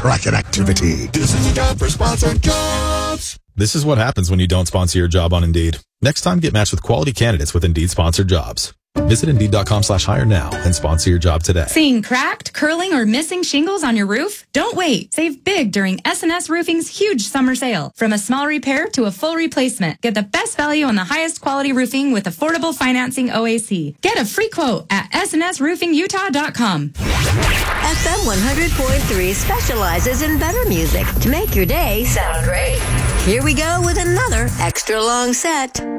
racket activity. This is a job for sponsored jobs. This is what happens when you don't sponsor your job on Indeed. Next time, get matched with quality candidates with Indeed sponsored jobs. Visit Indeed.com/hire now and sponsor your job today. Seeing cracked, curling, or missing shingles on your roof? Don't wait. Save big during S&S Roofing's huge summer sale. From a small repair to a full replacement, get the best value on the highest quality roofing with affordable financing OAC. Get a free quote at snsroofingutah.com. FM 100.3 specializes in better music to make your day sound great. Here we go with another extra long set.